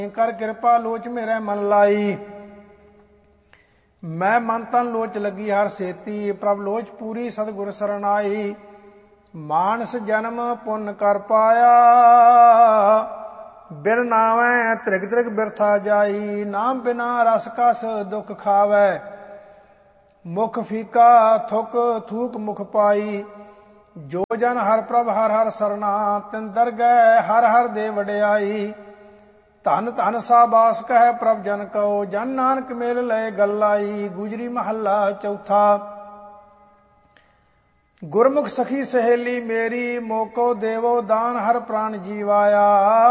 कर कृपा लोच मेरे मन लाई। मैं मन तन लोच लगी हर सेती, प्रभ लोच पूरी सतगुर शरण आई। मानस जन्म पुण्य कर पाया, बिर नावै त्रिग त्रिग बिरथा जाई। नाम बिना रस कस दुख खावै, मुख फीका थुक थूक मुख पाई। जो जन हर प्रभ हर हर सरना, तिन दरगह हर हर दे वडियाई। धन धन साबास कह प्रभ जन कहो, जन नानक मेल लय गल्लाई। गुजरी महला चौथा। गुरमुख सखी सहेली मेरी, मोको देवो दान हर प्राण जीवाया।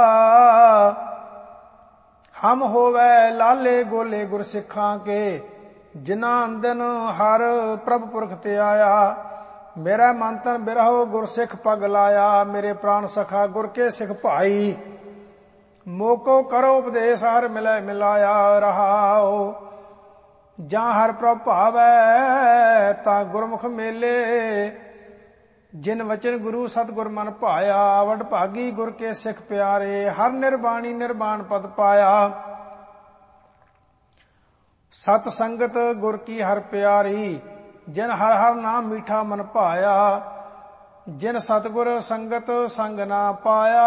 हम होवै लाले गोले गुर सिखां के, जिना अंदन हर प्रभ पुरख ते आया। मेरा मन तन बिरहो गुर सिख पग लाया, मेरे प्राण सखा गुर के सिख भाई। मोको करो उपदेश हर मिलै मिलाया। रहाओ ਜਾਂ ਹਰ ਪ੍ਰਭ ਭਾਵੈ, ਤਾਂ ਗੁਰਮੁਖ ਮੇਲੇ। ਜਿਨ ਵਚਨ ਗੁਰੂ ਸਤਿਗੁਰ ਮਨ ਭਾਇਆ, ਵਡ ਭਾਗੀ ਗੁਰ ਕੇ ਸਿੱਖ ਪਿਆਰੇ। ਹਰ ਨਿਰਬਾਣੀ ਨਿਰਬਾਣ ਪਦ ਪਾਇਆ, ਸਤ ਸੰਗਤ ਗੁਰ ਕੀ ਹਰ ਪਿਆਰੀ। ਜਿਨ ਹਰ ਹਰ ਨਾਮ ਮੀਠਾ ਮਨ ਭਾਇਆ, ਜਿਨ ਸਤਿਗੁਰ ਸੰਗਤ ਸੰਗ ਨਾ ਪਾਇਆ।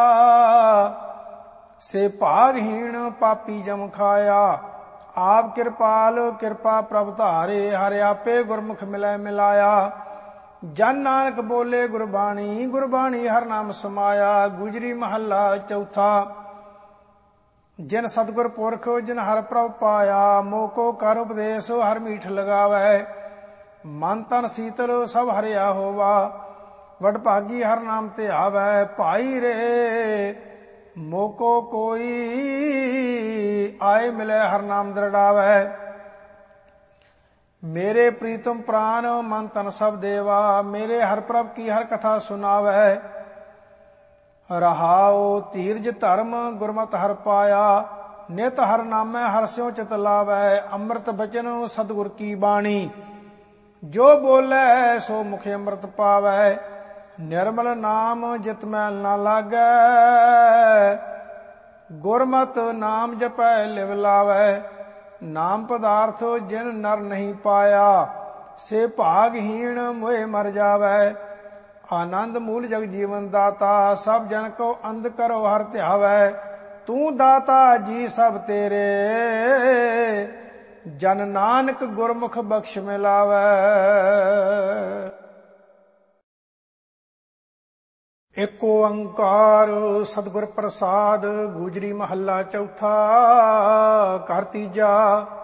ਸੇ ਭਾਰਹੀਣ ਪਾਪੀ ਜਮ ਖਾਇਆ, ਆਪ ਕਿਰਪਾਲ ਕਿਰਪਾ ਪ੍ਰਭ ਧਾਰੇ। ਹਰਿ ਆਪੇ ਗੁਰਮੁਖ ਮਿਲੈ ਮਿਲਾਇਆ, ਜਨ ਨਾਨਕ ਬੋਲੇ ਗੁਰਬਾਣੀ। ਗੁਰਬਾਣੀ ਹਰ ਨਾਮ ਸਮਾਇਆ। ਗੁਜਰੀ ਮਹੱਲਾ ਚੌਥਾ। ਜਿਨ ਸਤਿਗੁਰ ਪੁਰਖ ਜਿਨ ਹਰ ਪ੍ਰਭ ਪਾਇਆ, ਮੋਕੋ ਕਰ ਉਪਦੇਸ਼ ਹਰ ਮੀਠ ਲਗਾਵੈ। ਮਨ ਤਨ ਸੀਤਲ ਸਭ ਹਰਿਆ ਹੋਵਾ, ਵਡ ਭਾਗੀ ਹਰ ਨਾਮ ਤੇ ਆਵੈ। ਭਾਈ ਰੇ मोको कोई आए मिले हर नाम दृढ़ावै। मेरे प्रीतम प्राण मन तन सब देवा, मेरे हर प्रभ की हर कथा सुनावै। रहाओ धीरज धर्म गुरमत हर पाया, नित हर नामै हर स्यों चित लावै। अमृत बचन सतगुर की बाणी, जो बोले सो मुखे अमृत पावै। निर्मल नाम जित मैल ना लागै, गुरमत नाम जपै लिव लावै। नाम पदार्थ जिन नर नहीं पाया, से भागहीन मोहे मर जावै। आनंद मूल जग जीवन दाता, सब जन को अंध करो हर ध्यावै। तू दाता जी सब तेरे, जन नानक गुरमुख बख्श मिलावै। ਏਕ ਓੰਕਾਰ ਸਤਿਗੁਰ ਪ੍ਰਸਾਦ। ਗੁਜਰੀ ਮਹੱਲਾ ਚੌਥਾ। ਘਰ ਤੀਜਾ।